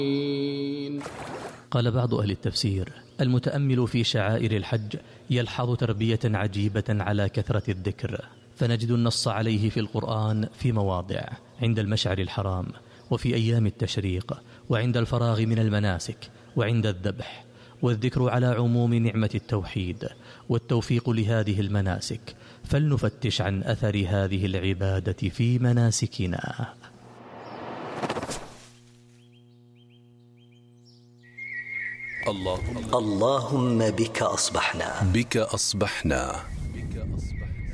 قال بعض أهل التفسير: المتأمل في شعائر الحج يلحظ تربية عجيبة على كثرة الذكر، فنجد النص عليه في القرآن في مواضع: عند المشعر الحرام، وفي أيام التشريق، وعند الفراغ من المناسك، وعند الذبح، والذكر على عموم نعمة التوحيد والتوفيق لهذه المناسك. فلنفتش عن أثر هذه العبادة في مناسكنا. اللهم بك أصبحنا